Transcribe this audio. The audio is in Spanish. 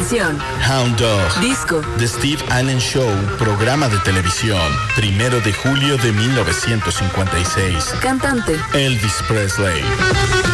Acción. Hound Dog. Disco. The Steve Allen Show, programa de televisión. 1 de julio de 1956. Cantante. Elvis Presley.